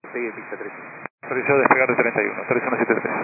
Sigue pista 3. Autorizado despegar de 31, 3173.